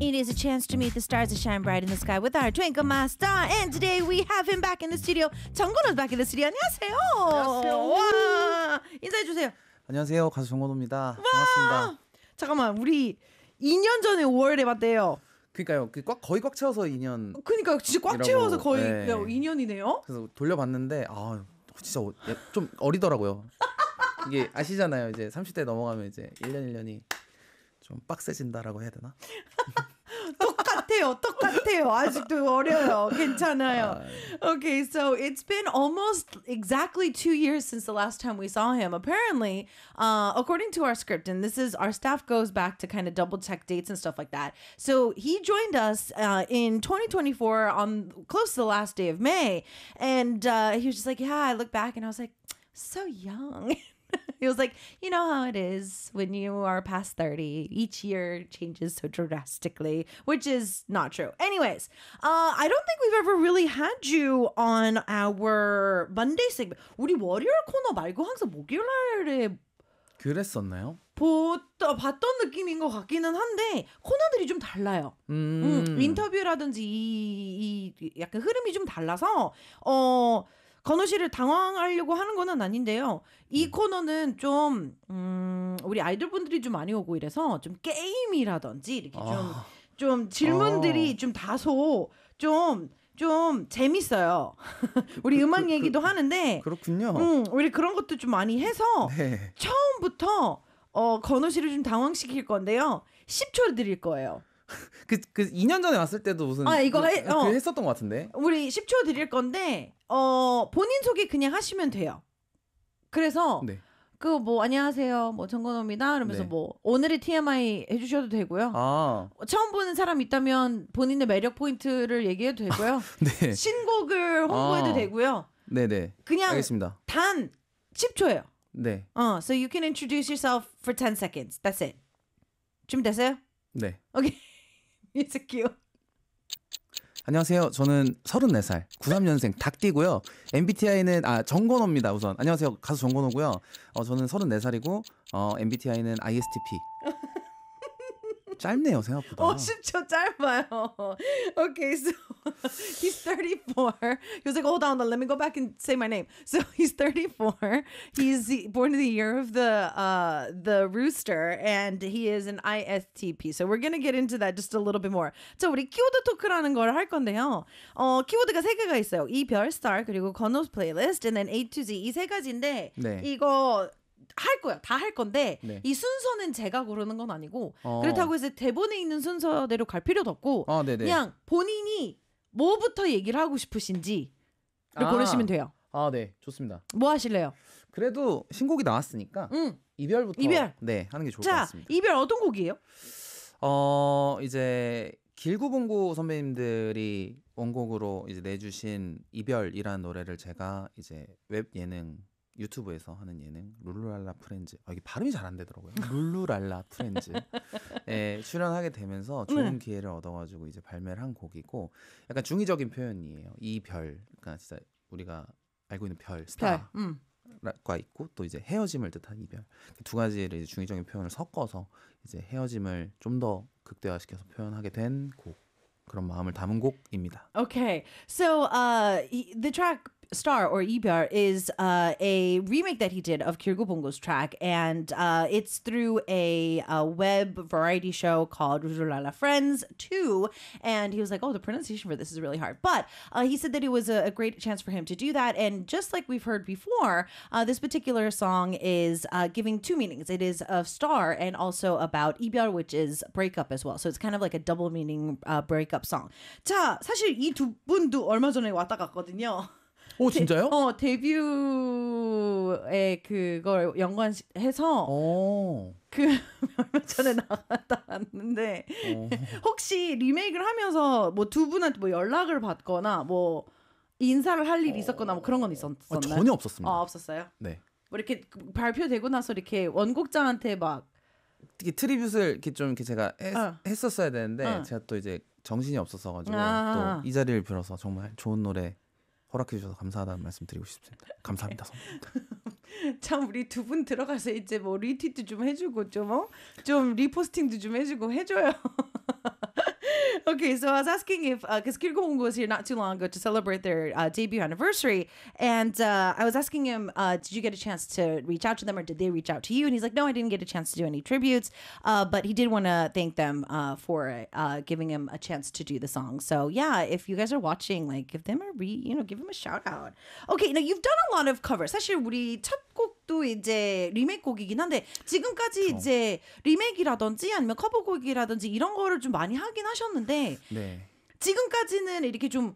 It is a chance to meet the stars that shine bright in the sky with our Twinkle Master. And today we have him back in the studio. 정건호's back in the studio. 안녕하세요. 안녕하세요. 와, 인사해주세요. 안녕하세요. 가수 정건호입니다. 반갑습니다. 잠깐만, 우리 2년 전에 5월에 봤대요. 그러니까요. 거의 꽉 채워서 2년. 그러니까 진짜 꽉 이라고, 채워서 거의 네. 2년이네요. 그래서 돌려봤는데 진짜 좀 어리더라고요. 이게 아시잖아요. 이제 30대 넘어가면 이제 1년이 좀 빡세진다라고 해야 되나? 똑같아요. 아직도 어려요. 괜찮아요. Okay, so it's been almost exactly 2 years since the last time we saw him. Apparently, according to our script, and this is our staff goes back to kind of double check dates and stuff like that. So he joined us in 2024 on close to the last day of May, and he was just like, "Yeah," I look back and I was like, "So young." He was like, you know how it is when you are past 30. Each year changes so drastically, which is not true. Anyways, I don't think we've ever really had you on our Monday segment. 우리 월요일 코너 말고 항상 목요일에 그랬었나요? 봤던 느낌인 것 같기는 한데 코너들이 좀 달라요. 인터뷰라든지 이 약간 흐름이 좀 달라서 건호 씨를 당황하려고 하는 건 아닌데요. 이 코너는 좀 우리 아이돌분들이 좀 많이 오고 이래서 좀 게임이라든지 이렇게 좀 질문들이 좀 다소 좀 재밌어요. 우리 음악 얘기도 하는데 그렇군요. 우리 그런 것도 좀 많이 해서 네. 처음부터 건호 씨를 좀 당황시킬 건데요. 10초 드릴 거예요. 그 2년 전에 왔을 때도 무슨 이거 했었던 것 같은데. 우리 10초 드릴 건데 본인 소개 그냥 하시면 돼요. 그래서 네. 그 뭐 안녕하세요, 뭐 정건호입니다. 그러면서 네. 뭐 오늘의 TMI 해주셔도 되고요. 처음 보는 사람 있다면 본인의 매력 포인트를 얘기해도 되고요. 네. 신곡을 홍보해도 되고요. 네네. 그냥 알겠습니다. 단 10초예요. 네. So you can introduce yourself for 10 seconds. That's it. 준비됐어요? 네. 오케이. Music cue. 안녕하세요. 저는 34살 93년생 닭띠고요. MBTI는 정건호입니다. 우선 안녕하세요. 가수 정건호고요. 저는 34살이고 MBTI는 ISTP. 짧네요 생각보다. 10초 짧아요. Okay, so he's 34. He was like, hold on, let me go back and say my name. So he's 34. He's born in the year of the rooster, and he is an ISTP. So we're gonna get into that just a little bit more. 자, 우리 키워드 토크라는 걸 할 건데요. 키워드가 3개가 있어요. 이별, star, 그리고 건호's playlist, and then A to Z 이 3가지인데 네. 이거 할 거야. 다 할 건데 네. 이 순서는 제가 고르는 건 아니고 그렇다고 해서 대본에 있는 순서대로 갈 필요도 없고 그냥 본인이 뭐부터 얘기를 하고 싶으신지를 고르시면 돼요. 네. 좋습니다. 뭐 하실래요? 그래도 신곡이 나왔으니까 이별부터 네, 하는 게 좋을 것 같습니다. 이별 어떤 곡이에요? 이제 길구봉구 선배님들이 원곡으로 이제 내주신 이별이라는 노래를 제가 이제 웹 예능 유튜브에서 하는 예능 룰루랄라 프렌즈 이게 발음이 잘 안 되더라고요. 룰루랄라 프렌즈에 출연하게 되면서 좋은 기회를 얻어가지고 이제 발매를 한 곡이고 약간 중의적인 표현이에요. 이 별, 그러니까 진짜 우리가 알고 있는 별, 스타가 있고 또 이제 헤어짐을 뜻한 이별 두 가지를 이제 중의적인 표현을 섞어서 이제 헤어짐을 좀 더 극대화시켜서 표현하게 된 곡 그런 마음을 담은 곡입니다. Okay, so the track Star or Ibyar is a remake that he did of Kirgubongo's track, and it's through a web variety show called Rujulala Friends 2. And he was like, "Oh, the pronunciation for this is really hard," but he said that it was a great chance for him to do that. And just like we've heard before, this particular song is giving two meanings. It is of star and also about Ibyar, which is breakup as well. So it's kind of like a double meaning breakup song. 자, 사실 이 두 분도 얼마 전에 왔다 갔거든요. 오 진짜요? 데뷔에 그걸 연관해서 그 얼마 전에 나갔다 왔는데 혹시 리메이크를 하면서 뭐 두 분한테 뭐 연락을 받거나 뭐 인사를 할 일이 있었거나 뭐 그런 건 있었나요? 전혀 없었습니다. 없었어요? 네. 뭐 이렇게 발표되고 나서 이렇게 원곡자한테 막 특히 트리뷰트를 이렇게 좀 이렇게 제가 했었어야 되는데 제가 또 이제 정신이 없어서 가지고 또 이 자리를 빌어서 정말 좋은 노래 허락해 주셔서 감사하다는 말씀 드리고 싶습니다. 감사합니다. 참 우리 두 분 들어가서 이제 뭐 리트윗도 좀 해주고 좀 리포스팅도 좀 해주고 해줘요. Okay, so I was asking if because Kirko was here not too long ago to celebrate their debut anniversary, and I was asking him, did you get a chance to reach out to them, or did they reach out to you? And he's like, no, I didn't get a chance to do any tributes, but he did want to thank them for giving him a chance to do the song. So yeah, if you guys are watching, like give them give them a shout out. Okay, now you've done a lot of covers. 사실 우리 첫 곡도 이제 리메이크 곡이긴 한데 지금까지 이제 리메이크라든지 아니면 커버곡이라든지 이런 거를 좀 많이 하긴 하셨는데 네. 지금까지는 이렇게 좀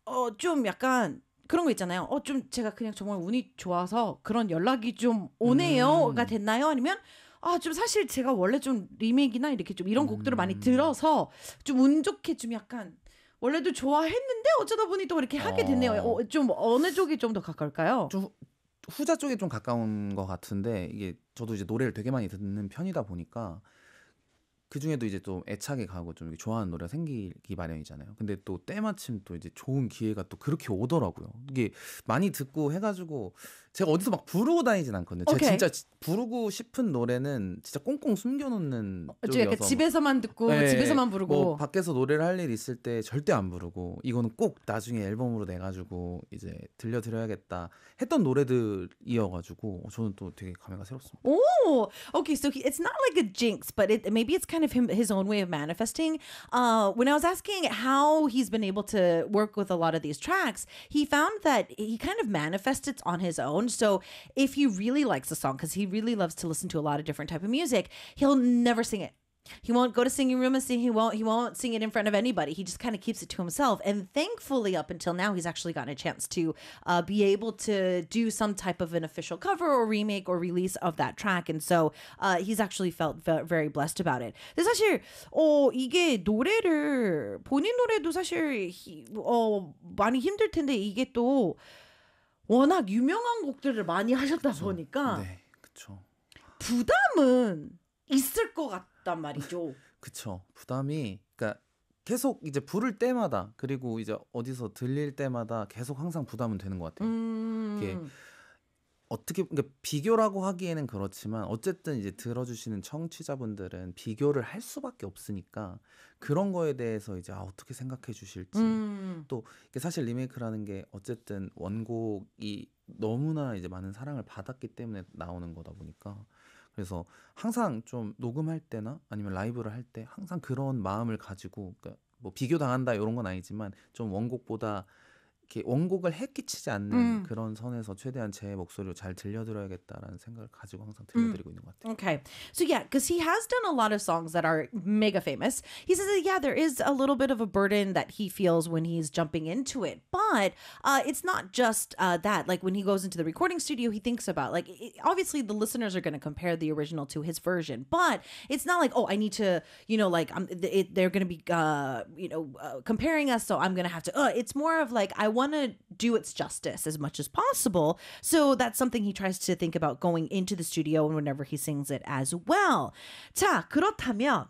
약간 그런 거 있잖아요. 좀 제가 그냥 정말 운이 좋아서 그런 연락이 좀 오네요가 됐나요? 아니면 좀 사실 제가 원래 좀 리메이크나 이렇게 좀 이런 곡들을 많이 들어서 좀 운 좋게 좀 약간 원래도 좋아했는데 어쩌다 보니 또 이렇게 하게 됐네요. 좀 어느 쪽이 좀 더 가까울까요? 좀 후자 쪽에 좀 가까운 것 같은데 이게 저도 이제 노래를 되게 많이 듣는 편이다 보니까 그 중에도 이제 좀 애착이 가고 좀 좋아하는 노래가 생기기 마련이잖아요. 근데 또 때마침 또 이제 좋은 기회가 또 그렇게 오더라고요. 이게 많이 듣고 해가지고 제가 어디서 막 부르고 다니진 않거든요. 제가 오케이. 진짜 부르고 싶은 노래는 진짜 꽁꽁 숨겨놓는 좀 약간 쪽이어서 집에서만 듣고 네, 집에서만 부르고 뭐 밖에서 노래를 할 일 있을 때 절대 안 부르고 이거는 꼭 나중에 앨범으로 내가지고 이제 들려드려야겠다 했던 노래들이어가지고 저는 또 되게 감회가 새롭습니다. Oh, okay. So it's not like a jinx, but maybe it's kind of his own way of manifesting. When I was asking how he's been able to work with a lot of these tracks, he found that he kind of manifests it on his own. So if he really likes a song, because he really loves to listen to a lot of different type of music, he'll never sing it. He won't go to singing room and sing. He won't sing it in front of anybody. He just kind of keeps it to himself. And thankfully, up until now, he's actually gotten a chance to be able to do some type of an official cover or remake or release of that track. And so he's actually felt very blessed about it. 근데 사실 이게 노래를 본인 노래도 사실 많이 힘들 텐데 이게 또 워낙 유명한 곡들을 많이 하셨다 보니까 네, 그렇죠. 부담은 있을 것 같단 말이죠. 그쵸. 부담이 그러니까 계속 이제 부를 때마다 그리고 이제 어디서 들릴 때마다 계속 항상 부담은 되는 것 같아요. 이게 어떻게 그러니까 비교라고 하기에는 그렇지만 어쨌든 이제 들어주시는 청취자분들은 비교를 할 수밖에 없으니까 그런 거에 대해서 이제 어떻게 생각해 주실지 또 이게 사실 리메이크라는 게 어쨌든 원곡이 너무나 이제 많은 사랑을 받았기 때문에 나오는 거다 보니까 그래서 항상 좀 녹음할 때나 아니면 라이브를 할 때 항상 그런 마음을 가지고 그러니까 뭐 비교 당한다 이런 건 아니지만 좀 원곡보다 이렇게 원곡을 해끼치지 않는 그런 선에서 최대한 제 목소리로 잘 들려드려야겠다라는 생각을 가지고 항상 들려드리고 있는 것 같아요. Okay. So yeah, because he has done a lot of songs that are mega famous. He says that, yeah, there is a little bit of a burden that he feels when he's jumping into it. But it's not just that. Like when he goes into the recording studio, he thinks about obviously the listeners are going to compare the original to his version. But it's not like, I need to, they're going to be, comparing us. So I'm going to have to, it's more of like, I want to do its justice as much as possible. So that's something he tries to think about going into the studio and whenever he sings it as well. 자, 그렇다면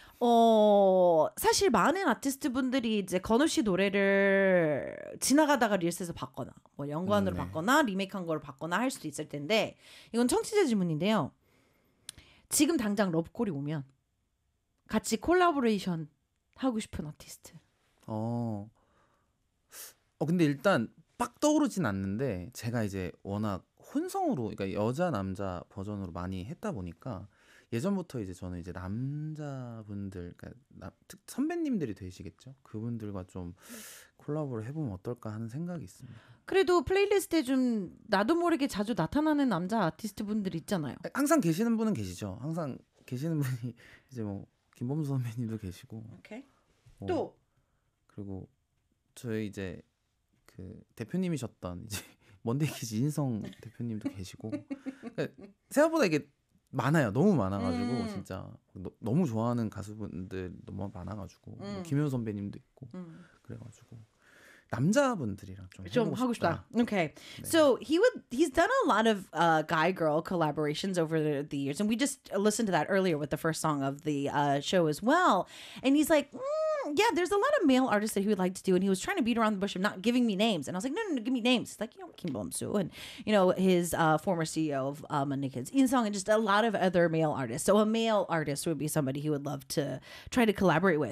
사실 많은 아티스트 분들이 이제 건우 씨 노래를 지나가다가 릴스에서 봤거나 뭐 연관으로 네. 봤거나 리메이크한 걸 봤거나 할 수도 있을 텐데 이건 청취자 질문인데요. 지금 당장 러브콜이 오면 같이 콜라보레이션 하고 싶은 아티스트. 근데 일단 빡 떠오르진 않는데 제가 이제 워낙 혼성으로 그러니까 여자 남자 버전으로 많이 했다 보니까 예전부터 이제 저는 이제 남자분들 그러니까 선배님들이 되시겠죠. 그분들과 좀 콜라보를 해보면 어떨까 하는 생각이 있습니다. 그래도 플레이리스트에 좀 나도 모르게 자주 나타나는 남자 아티스트 분들 있잖아요. 항상 계시는 분은 계시죠. 항상 계시는 분이 이제 뭐 김범수 선배님도 계시고. 오케이. 뭐, 또 그리고 저희 이제 그 대표님이셨던 이제 먼데이키즈 인성 대표님도 계시고 그러니까 생각보다 이게 많아요. 너무 많아가지고 진짜 너무 좋아하는 가수분들 너무 많아가지고 뭐 김효연 선배님도 있고 그래가지고 남자분들이랑 좀 하고 싶다. Okay. 네. So he's done a lot of guy girl collaborations over the years, and we just listened to that earlier with the first song of the show as well. And he's like, yeah, there's a lot of male artists that he would like to do, and he was trying to beat around the bush of not giving me names. And I was like, no, give me names. He's like, Kim Bum-soo, and his former CEO of Mannequins, In-sung, and just a lot of other male artists. So a male artist would be somebody he would love to try to collaborate with.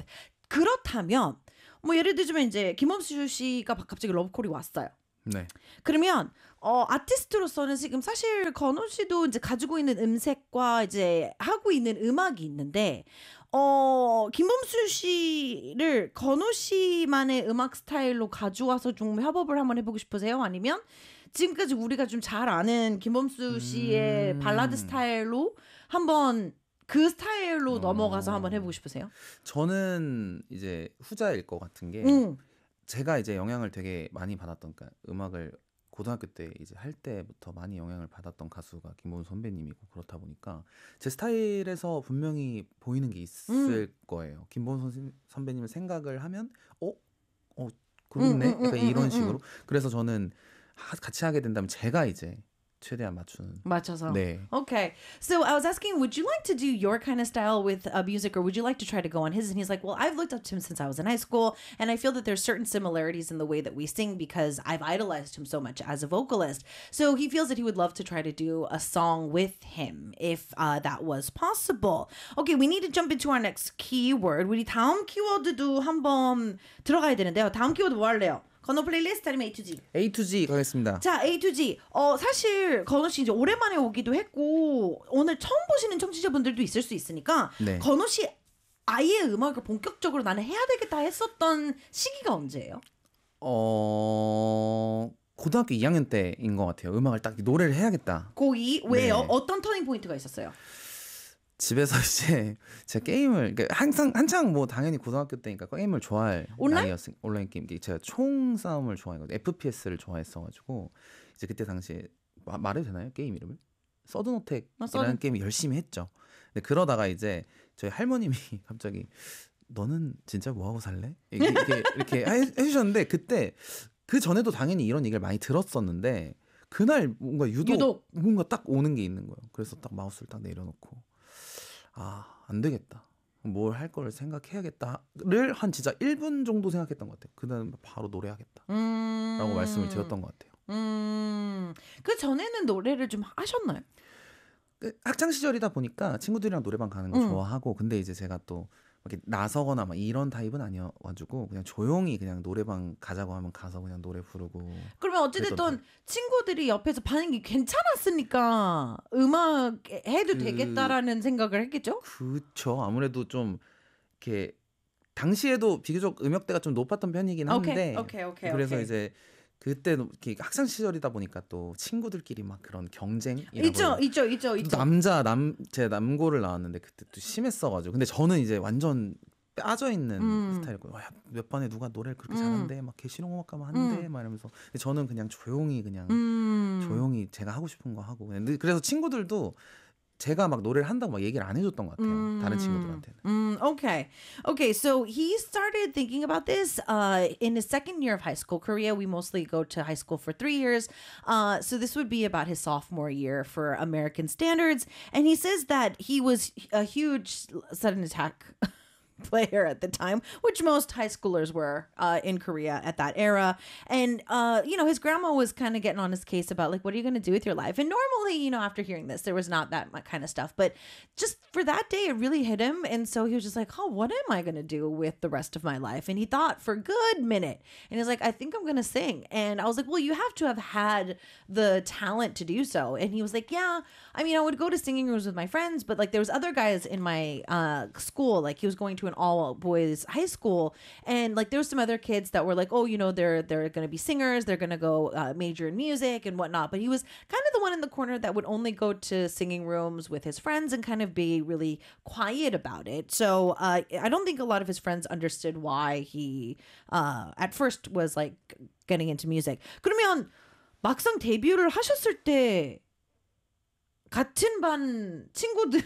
그렇다면 뭐 예를 들자면 이제 김범수 씨가 갑자기 러브콜이 왔어요. 네. 그러면 아티스트로서는 지금 사실 건호 씨도 이제 가지고 있는 음색과 이제 하고 있는 음악이 있는데 김범수 씨를 건호 씨만의 음악 스타일로 가져와서 좀 협업을 한번 해보고 싶으세요? 아니면 지금까지 우리가 좀 잘 아는 김범수 씨의 발라드 스타일로 한번 그 스타일로 넘어가서 한번 해보고 싶으세요? 저는 이제 후자일 것 같은 게 제가 이제 영향을 되게 많이 받았던, 그러니까 음악을 고등학교 때 이제 할 때부터 많이 영향을 받았던 가수가 김범수 선배님이고, 그렇다 보니까 제 스타일에서 분명히 보이는 게 있을 거예요. 김범수 선배님을 생각을 하면 그렇네, 약간 이런 식으로. 그래서 저는 같이 하게 된다면 제가 이제 최대한 맞추는. 맞춰서. 네. Okay. So I was asking, would you like to do your kind of style with music, or would you like to try to go on his? And he's like, well, I've looked up to him since I was in high school, and I feel that there's certain similarities in the way that we sing because I've idolized him so much as a vocalist. So he feels that he would love to try to do a song with him if that was possible. Okay, we need to jump into our next keyword. 우리 다음 키워드도 한번 들어가야 되는데요. 다음 키워드 뭐 할래요? 건호 플레이리스트 아니면 A to G? A to G 가겠습니다. 자, A to G. 사실 건호 씨 이제 오랜만에 오기도 했고 오늘 처음 보시는 청취자분들도 있을 수 있으니까 네. 건호 씨 아예 음악을 본격적으로 나는 해야 되겠다 했었던 시기가 언제예요? 고등학교 2학년 때인 것 같아요. 음악을 딱 노래를 해야겠다. 고2 왜요? 네. 어떤 터닝 포인트가 있었어요? 집에서 이제 제가 게임을, 그러니까 한창 뭐 당연히 고등학교 때니까 게임을 좋아할 나이였으니까, 온라인 게임. 제가 총 싸움을 좋아해가지고 FPS를 좋아했어가지고 이제 그때 당시에 말해도 되나요? 게임 이름을? 서든어택이라는 게임을 열심히 했죠. 근데 그러다가 이제 저희 할머님이 갑자기 너는 진짜 뭐 하고 살래? 이렇게 해주셨는데, 그때 그 전에도 당연히 이런 얘기를 많이 들었었는데 그날 뭔가 유독 뭔가 딱 오는 게 있는 거예요. 그래서 딱 마우스를 딱 내려놓고 안 되겠다, 뭘 할 거를 생각해야겠다를 한 진짜 1분 정도 생각했던 것 같아요. 그다음 바로 노래하겠다 라고 말씀을 드렸던 것 같아요. 그 전에는 노래를 좀 하셨나요? 학창 시절이다 보니까 친구들이랑 노래방 가는 거 좋아하고, 근데 이제 제가 또 이렇게 나서거나 막 이런 타입은 아니어가지고 그냥 조용히 그냥 노래방 가자고 하면 가서 그냥 노래 부르고. 그러면 어찌됐든 친구들이 옆에서 반응이 괜찮았으니까 음악 해도 되겠다라는 생각을 했겠죠? 그쵸. 아무래도 좀 이렇게 당시에도 비교적 음역대가 좀 높았던 편이긴 한데. 그래서 이제 그때는 이렇게 학창 시절이다 보니까 또 친구들끼리 막 그런 경쟁 있죠. 제 남고를 나왔는데 그때 또 심했어가지고. 근데 저는 이제 완전 빠져 있는 스타일이고, 몇 반에 누가 노래를 그렇게 잘한대, 막 걔 실용음악 가면 한대, 막 이러면서. 근데 저는 그냥 조용히 조용히 제가 하고 싶은 거 하고. 근데 그래서 친구들도 제가 막 노래를 한다고 막 얘기를 안 해줬던 것 같아요. 다른 친구들한테는. Okay. So he started thinking about this in his second year of high school. Korea, we mostly go to high school for 3 years. So this would be about his sophomore year for American standards. And he says that he was a huge sudden attack player at the time, which most high schoolers were in Korea at that era. And, his grandma was kind of getting on his case about, like, what are you going to do with your life? And normally, after hearing this, there was not that kind of stuff. But just for that day, it really hit him. And so he was just like, what am I going to do with the rest of my life? And he thought for a good minute. And he's like, I think I'm going to sing. And I was like, well, you have to have had the talent to do so. And he was like, yeah, I mean, I would go to singing rooms with my friends, but like there was other guys in my school, like he was going to an all boys high school, and like there was some other kids that were like, they're going to be singers, they're going to go major in music and whatnot. But he was kind of the one in the corner that would only go to singing rooms with his friends and kind of be really quiet about it. So I don't think a lot of his friends understood why he at first was like getting into music. 그러면 막상 데뷔를 하셨을 때 같은 반 친구들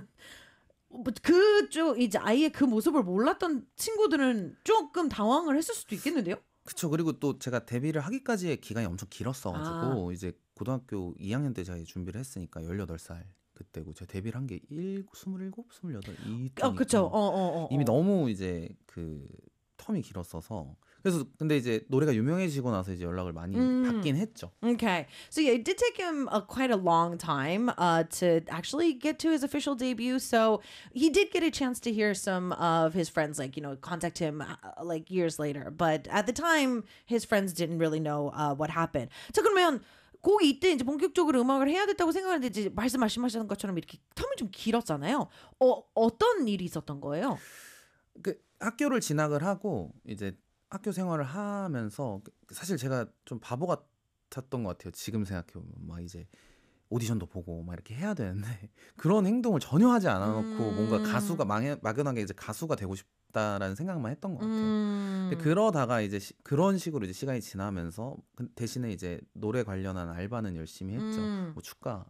그쪽 이제 아예 그 모습을 몰랐던 친구들은 조금 당황을 했을 수도 있겠는데요? 그쵸. 그리고 또 제가 데뷔를 하기까지의 기간이 엄청 길었어가지고 이제 고등학교 2학년 때 제가 준비를 했으니까 18살 그때고, 제가 데뷔를 한 게 27, 28 이때니까 그쵸. 이미 너무 이제 그 텀이 길었어서 그래서 근데 이제 노래가 유명해지고 나서 이제 연락을 많이 받긴 했죠. Okay. So yeah, it did take him quite a long time to actually get to his official debut. So he did get a chance to hear some of his friends, like, contact him like years later. But at the time, his friends didn't really know what happened. 자, 그러면 고 이때 이제 본격적으로 음악을 해야 됐다고 생각하는데 이제 말씀하신 것처럼 이렇게 텀이 좀 길었잖아요. 어떤 일이 있었던 거예요? 그 학교를 진학을 하고 이제 학교 생활을 하면서 사실 제가 좀 바보 같았던 것 같아요. 지금 생각해보면 막 이제 오디션도 보고 막 이렇게 해야 되는데 그런 행동을 전혀 하지 않아놓고 뭔가 가수가 막연하게 이제 가수가 되고 싶다라는 생각만 했던 것 같아요. 근데 그러다가 이제 그런 식으로 이제 시간이 지나면서 대신에 이제 노래 관련한 알바는 열심히 했죠. 뭐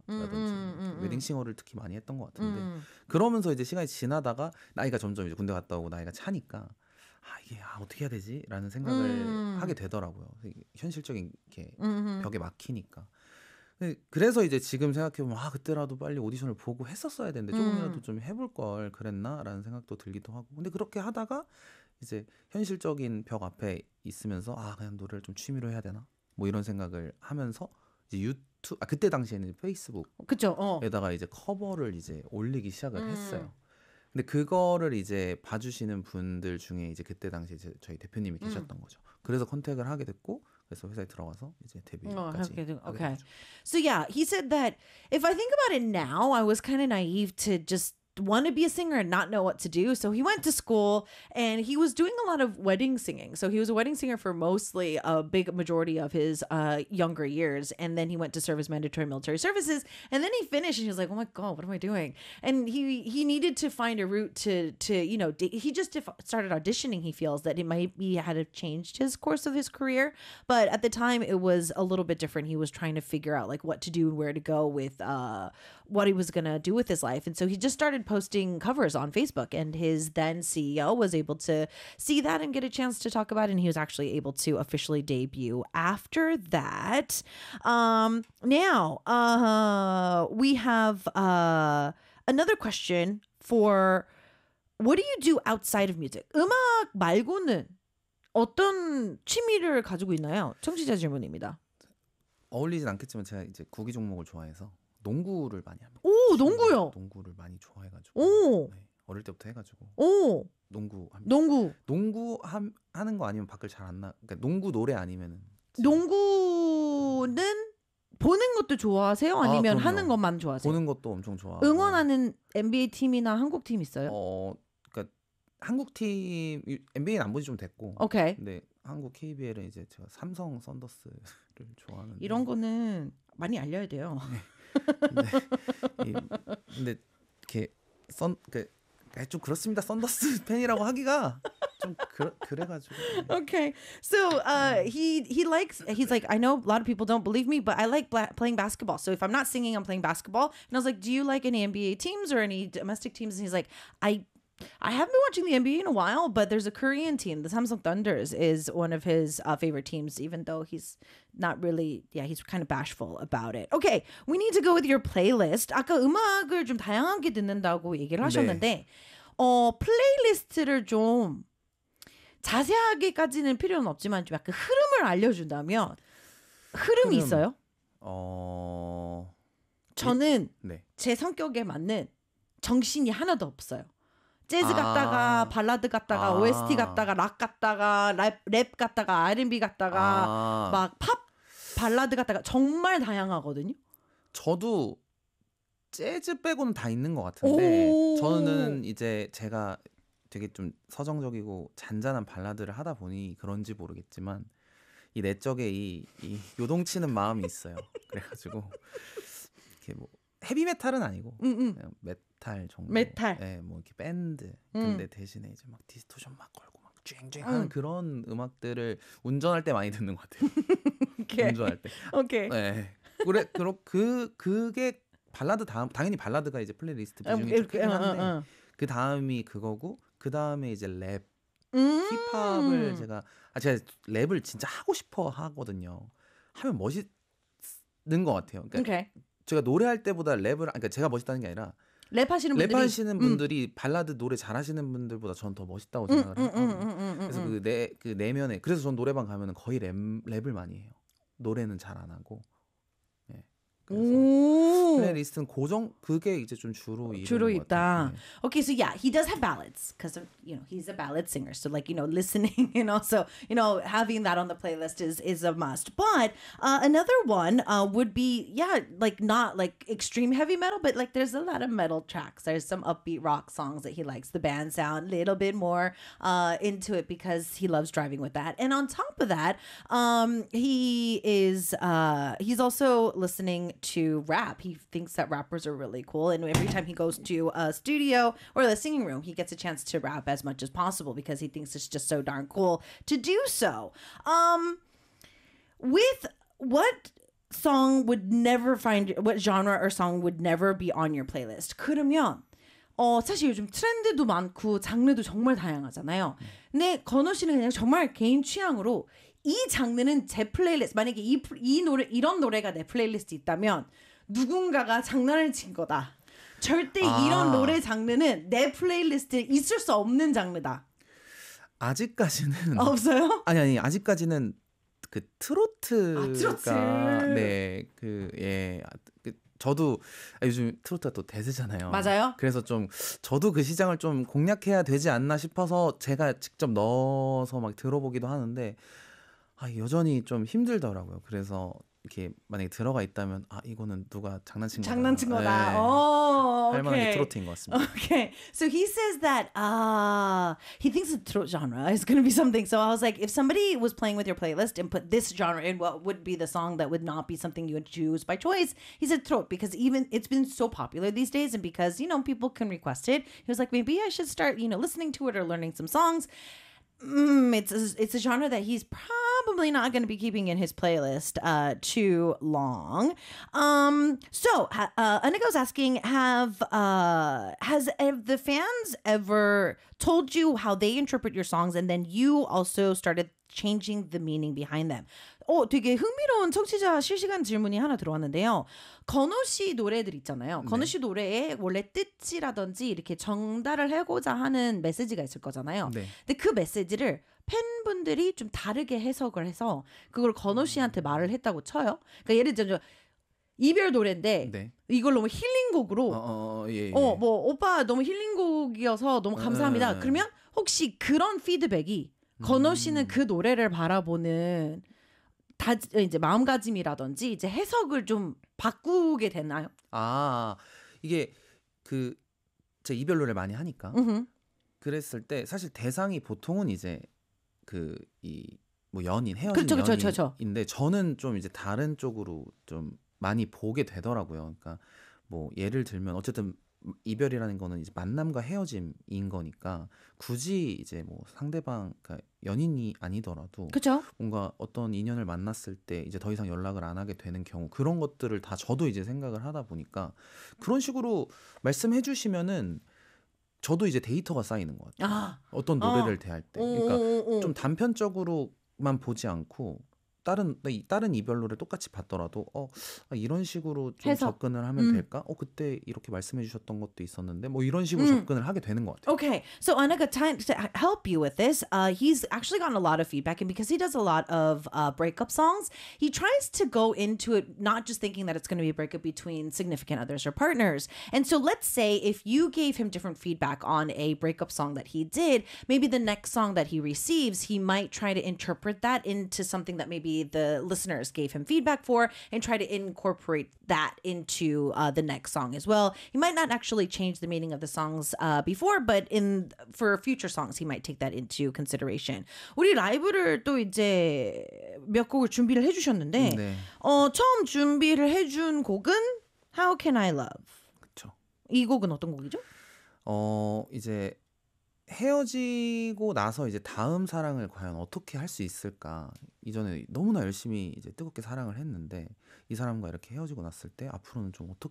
축가라든지 웨딩싱어를 특히 많이 했던 것 같은데 그러면서 이제 시간이 지나다가 나이가 점점 이제 군대 갔다 오고 나이가 차니까 이게 어떻게 해야 되지?라는 생각을 하게 되더라고요. 현실적인 이렇게 벽에 막히니까. 그래서 이제 지금 생각해보면 그때라도 빨리 오디션을 보고 했었어야 되는데 조금이라도 좀 해볼 걸 그랬나라는 생각도 들기도 하고. 근데 그렇게 하다가 이제 현실적인 벽 앞에 있으면서 그냥 노래를 좀 취미로 해야 되나? 뭐 이런 생각을 하면서 이제 유튜브 그때 당시에는 페이스북에다가 이제 커버를 이제 올리기 시작을 했어요. 근데 그거를 이제 봐주시는 분들 중에 이제 그때 당시에 저희 대표님이 계셨던 거죠. 그래서 컨택을 하게 됐고 그래서 회사에 들어가서 이제 데뷔까지 하게 Okay. 됐죠. So yeah, he said that if I think about it now, I was kind of naive to just want to be a singer and not know what to do. So he went to school and he was doing a lot of wedding singing. So he was a wedding singer for mostly a big majority of his younger years. And then he went to serve his mandatory military services. And then he finished and he was like, oh my God, what am I doing? And he needed to find a route to he just started auditioning. He feels that it might be had to changed his course of his career. But at the time it was a little bit different. He was trying to figure out like what to do and where to go with what he was going to do with his life. And so he just started posting covers on Facebook, and his then CEO was able to see that and get a chance to talk about it, and he was actually able to officially debut after that. Now, we have another question for what do you do outside of music? 음악 말고는 어떤 취미를 가지고 있나요? 청취자 질문입니다. 어울리진 않겠지만 제가 이제 구기 종목을 좋아해서 농구를 많이 합니다. 오, 농구요? 농구를 많이 좋아해가지고 어릴 때부터 해가지고 농구 합니다. 농구 하는 거 아니면 밖을 잘 안 나. 그러니까 농구 노래 아니면은 농구는 보는 것도 좋아하세요? 아니면 하는 것만 좋아하세요? 보는 것도 엄청 좋아하고. 응원하는 NBA 팀이나 한국 팀 있어요? 그러니까 한국 팀 NBA는 안 본지 좀 됐고. 오케이. 근데 한국 KBL은 이제 제가 삼성 썬더스를 좋아하는데. 이런 거는 많이 알려야 돼요. 근데 이렇게 좀 그렇습니다. 썬더스 팬이라고 하기가 좀 그래가지고. Okay, so he's like, I know a lot of people don't believe me, but I like playing basketball. So if I'm not singing, I'm playing basketball. And I was like, do you like any NBA teams or any domestic teams? And he's like, I haven't been watching the NBA in a while, but there's a Korean team. The Samsung Thunders is one of his favorite teams, even though he's not really, he's kind of bashful about it. Okay, we need to go with your playlist. 아까 음악을 좀 다양하게 듣는다고 얘기를 하셨는데, 플레이리스트를 좀 자세하게까지는 필요는 없지만 좀 약간 흐름을 알려준다면 흐름이 있어요? 저는 제 성격에 맞는 정신이 하나도 없어요. 재즈 갔다가 발라드 갔다가 OST 갔다가 락 갔다가 랩 갔다가 R&B 갔다가 막 팝 발라드 갔다가 정말 다양하거든요. 저도 재즈 빼고는 다 있는 것 같은데 저는 이제 제가 되게 좀 서정적이고 잔잔한 발라드를 하다 보니 그런지 모르겠지만 이 내적에 이 요동치는 마음이 있어요. 그래가지고 이렇게 뭐 헤비메탈은 아니고 그냥 메탈 정도. 네, 뭐 이렇게 밴드. 근데 대신에 이제 막 디스토션 막 걸고 막 쨍쨍하는 그런 음악들을 운전할 때 많이 듣는 것 같아요. 운전할 때. 오케이. 네. 그게 발라드 다음 당연히 발라드가 이제 플레이리스트 비중이 크긴 한데 그 다음이 그거고 그 다음에 이제 랩, 힙합을 제가 랩을 진짜 하고 싶어 하거든요. 하면 멋있는 것 같아요. 그러니까 제가 노래할 때보다 랩을 그러니까 제가 멋있다는 게 아니라 랩하시는 분들이 랩하시는 분들이 발라드 노래 잘하시는 분들보다 전 더 멋있다고 생각을 하거든요. 그래서 그 내면에 그래서 전 노래방 가면은 거의 랩을 많이 해요. 노래는 잘 안 하고. 예. 그래서 오. 플레이리스트는 고정 그게 이제 좀 주로 주로 이루는 것 같아요. 있다. Okay, so yeah, he does have ballads because he's a ballad singer. So like listening and also having that on the playlist is a must. But another one would be like not like extreme heavy metal, but like there's a lot of metal tracks. There's some upbeat rock songs that he likes. The band sound a little bit more into it because he loves driving with that. And on top of that, he's also listening to rap. He thinks that rappers are really cool, and every time he goes to a studio or the singing room, he gets a chance to rap as much as possible because he thinks it's just so darn cool to do so. With what song would never find what genre or song would never be on your playlist? 그러면 사실 요즘 트렌드도 많고 장르도 정말 다양하잖아요. 근데 건호 씨는 그냥 정말 개인 취향으로 이 장르는 제 플레이리스트 만약에 이 노래 이런 노래가 내 플레이리스트에 있다면 누군가가 장난을 친 거다. 절대 이런 노래 장르는 내 플레이리스트에 있을 수 없는 장르다. 아직까지는 없어요? 아니 아직까지는 그 트로트가 트로트. 네 저도 요즘 트로트가 또 대세잖아요. 맞아요. 그래서 좀 저도 그 시장을 좀 공략해야 되지 않나 싶어서 제가 직접 넣어서 막 들어보기도 하는데 여전히 좀 힘들더라고요. 그래서 이렇게 만약에 들어가 있다면 이거는 누가 장난친 거다. 할 만한 게 트로트인 것 같습니다. Okay, so he says that he thinks the throat genre is going to be something. So I was like, if somebody was playing with your playlist and put this genre in, what would be the song that would not be something you would choose by choice? He said throat because even it's been so popular these days, and because people can request it. He was like, maybe I should start listening to it or learning some songs. It's a genre that he's probably not going to be keeping in his playlist too long. So Anika's asking, has the fans ever told you how they interpret your songs, and then you also started changing the meaning behind them? 되게 흥미로운 청취자 실시간 질문이 하나 들어왔는데요. 건호 씨 노래들 있잖아요. 건호 씨 노래에 원래 뜻이라든지 이렇게 전달을 하고자 하는 메시지가 있을 거잖아요. 네. 근데 그 메시지를 팬분들이 좀 다르게 해석을 해서 그걸 건호 씨한테 말을 했다고 쳐요. 그러니까 예를 들면 이별 노래인데 이걸 너무 힐링곡으로 뭐 오빠 너무 힐링곡이어서 너무 감사합니다. 그러면 혹시 그런 피드백이 건호 씨는 그 노래를 바라보는 이제 마음가짐이라든지 이제 해석을 좀 바꾸게 되나요? 이게 제 이별 노래를 많이 하니까 그랬을 때 사실 대상이 보통은 이제 뭐 연인 헤어진 연인인데 저는 좀 이제 다른 쪽으로 좀 많이 보게 되더라고요. 그러니까 뭐 예를 들면 어쨌든 이별이라는 거는 이제 만남과 헤어짐인 거니까 굳이 이제 뭐 상대방 그러니까 연인이 아니더라도 그쵸? 뭔가 어떤 인연을 만났을 때 이제 더 이상 연락을 안 하게 되는 경우 그런 것들을 다 저도 이제 생각을 하다 보니까 그런 식으로 말씀해 주시면은 저도 이제 데이터가 쌓이는 것 같아요. 어떤 노래를 대할 때. 그러니까 좀 단편적으로만 보지 않고 다른 이별 노래 똑같이 봤더라도 이런 식으로 좀 접근을 하면 될까? 그때 이렇게 말씀해 주셨던 것도 있었는데 뭐 이런 식으로 접근을 하게 되는 것 같아요. Okay, so Annika, to help you with this, he's actually gotten a lot of feedback, and because he does a lot of breakup songs, he tries to go into it not just thinking that it's going to be a breakup between significant others or partners. And so let's say if you gave him different feedback on a breakup song that he did, maybe the next song that he receives, he might try to interpret that into something that maybe the listeners gave him feedback for and try to incorporate that into the next song as well. He might not actually change the meaning of the songs before, but for future songs, he might take that into consideration. 우리 라이브를 또 이제 몇 곡을 준비를 해주셨는데 처음 준비를 해준 곡은 How Can I Love? 그렇죠. 이 곡은 어떤 곡이죠? 이제 헤어지고 나서 이제 다음 사랑을 과연 어떻게 할 수 있을까? 이전에 너무나 열심히 이제 뜨겁게 사랑을 했는데 이 사람과 이렇게 헤어지고 났을 때 앞으로는 좀 어떻게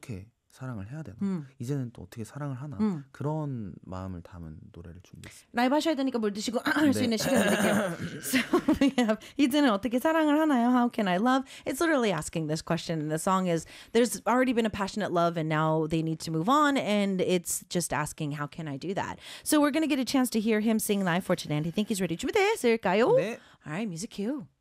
사랑을 해야 되나? 이제는 또 어떻게 사랑을 하나? 그런 마음을 담은 노래를 준비했습니다. 라이브 하셔야 되니까 물 드시고 할 수 있는 시간 드릴게요. So we have 이제는 어떻게 사랑을 하나요? How can I love? It's literally asking this question. And the song is there's already been a passionate love and now they need to move on and it's just asking how can I do that? So we're going to get a chance to hear him sing live for today. And I think he's ready. 준비됐을까요? 네. All right, music cue.